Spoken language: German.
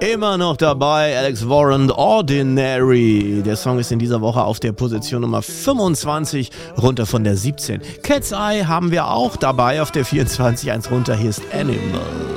Immer noch dabei, Alex Warren, Ordinary. Der Song ist in dieser Woche auf der Position Nummer 25, runter von der 17. Cat's Eye haben wir auch dabei auf der 24, eins runter, hier ist Animal.